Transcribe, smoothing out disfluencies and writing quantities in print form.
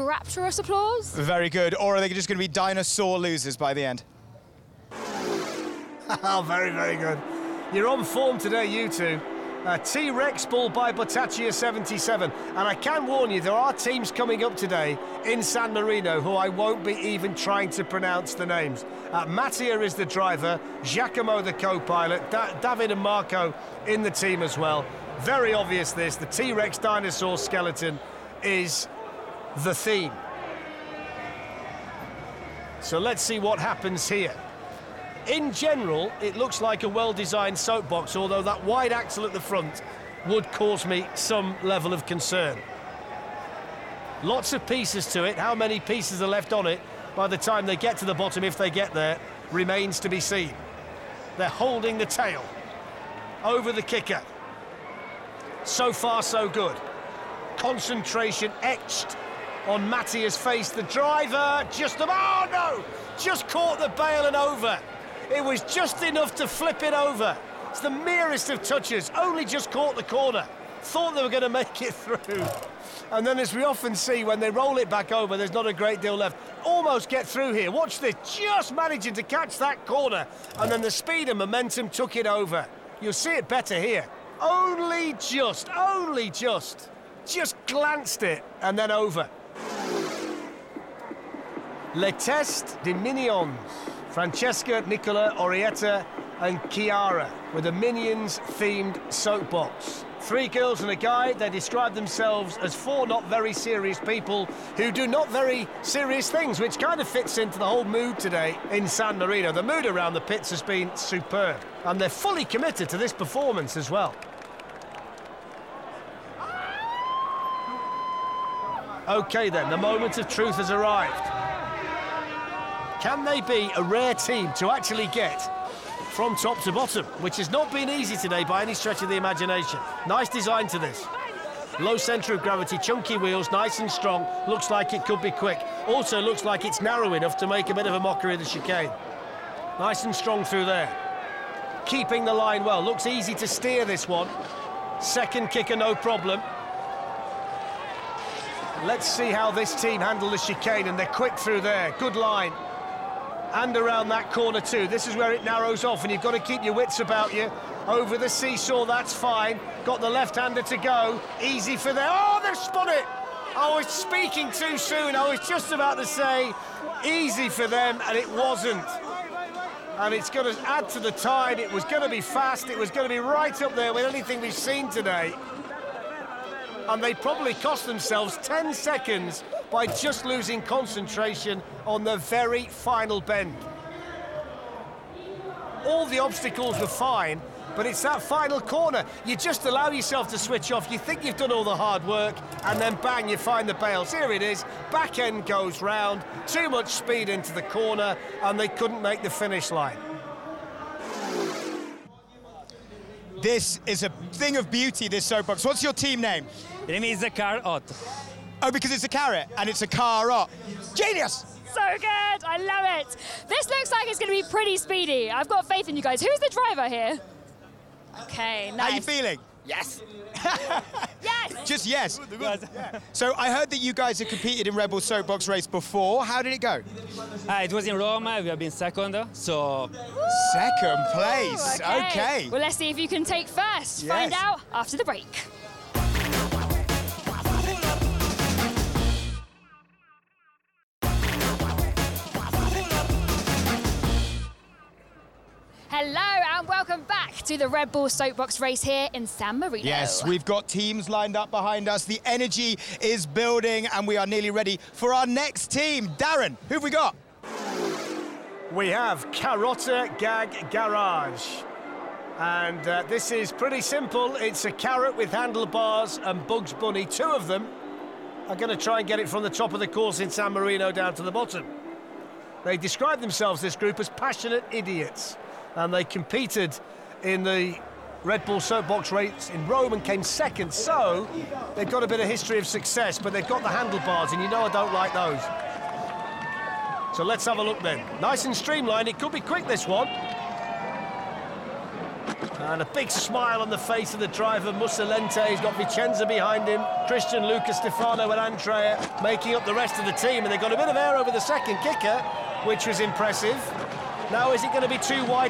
rapturous applause? Very good. Or are they just going to be dinosaur losers by the end? Oh, very, very good. You're on form today, you two. T-Rex ball by Bottaccia 77. And I can warn you, there are teams coming up today in San Marino who I won't be even trying to pronounce the names. Mattia is the driver, Giacomo the co-pilot, David and Marco in the team as well. Very obvious this, the T-Rex dinosaur skeleton is the theme. So let's see what happens here. In general, it looks like a well-designed soapbox, although that wide axle at the front would cause me some level of concern. Lots of pieces to it. How many pieces are left on it by the time they get to the bottom, if they get there, remains to be seen. They're holding the tail over the kicker. So far, so good. Concentration etched on Mattia's face. The driver just about, oh no, just caught the bail and over. It was just enough to flip it over. It's the merest of touches, only just caught the corner. Thought they were going to make it through. And then, as we often see, when they roll it back over, there's not a great deal left. Almost get through here. Watch this, just managing to catch that corner. And then the speed and momentum took it over. You'll see it better here. Only just glanced it and then over. Le Test des Minions. Francesca, Nicola, Orietta and Chiara with a Minions-themed soapbox. 3 girls and a guy. They describe themselves as 4 not very serious people who do not very serious things, which kind of fits into the whole mood today in San Marino. The mood around the pits has been superb, and they're fully committed to this performance as well. OK then, the moment of truth has arrived. Can they be a rare team to actually get from top to bottom, which has not been easy today by any stretch of the imagination. Nice design to this. Low centre of gravity, chunky wheels, nice and strong. Looks like it could be quick. Also looks like it's narrow enough to make a bit of a mockery of the chicane. Nice and strong through there. Keeping the line well. Looks easy to steer this one. Second kicker, no problem. Let's see how this team handle the chicane, and they're quick through there. Good line. And around that corner too. This is where it narrows off, and you've got to keep your wits about you. Over the seesaw, that's fine. Got the left-hander to go. Easy for them. Oh, they've spun it! I was speaking too soon. I was just about to say easy for them, and it wasn't. And it's going to add to the tide. It was going to be fast. It was going to be right up there with anything we've seen today. And they probably cost themselves 10 seconds by just losing concentration on the very final bend. All the obstacles were fine, but it's that final corner. You just allow yourself to switch off. You think you've done all the hard work, and then bang, you find the bails. Here it is, back end goes round, too much speed into the corner, and they couldn't make the finish line. This is a thing of beauty, this soapbox. What's your team name? The name is the Carrot. Oh, because it's a carrot and it's a Carrot. Genius! So good, I love it. This looks like it's going to be pretty speedy. I've got faith in you guys. Who's the driver here? Okay, nice. How are you feeling? Yes. Yes! Just yes. So I heard that you guys have competed in Red Bull Soapbox race before. How did it go? It was in Rome. We have been second, so... Second place, okay. Well, let's see if you can take first. Yes. Find out after the break. Hello and welcome back to the Red Bull Soapbox race here in San Marino. Yes, we've got teams lined up behind us. The energy is building and we are nearly ready for our next team. Darren, who have we got? We have Carrota Gag Garage. And this is pretty simple. It's a carrot with handlebars and Bugs Bunny. 2 of them are going to try and get it from the top of the course in San Marino down to the bottom. They describe themselves, this group, as passionate idiots. And they competed in the Red Bull Soapbox race in Rome and came second. So they've got a bit of history of success, but they've got the handlebars, and you know I don't like those. So let's have a look then. Nice and streamlined. It could be quick, this one. And a big smile on the face of the driver, Mussolente. He's got Vicenza behind him, Christian, Luca, Stefano and Andrea making up the rest of the team. And they've got a bit of air over the second kicker, which was impressive. Now, is it going to be too wide